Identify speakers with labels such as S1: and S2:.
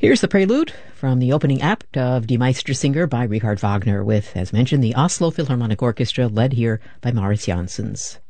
S1: Here's the prelude from the opening act of Die Meistersinger by Richard Wagner with, as mentioned, the Oslo Philharmonic Orchestra led here by Maurice Janssens.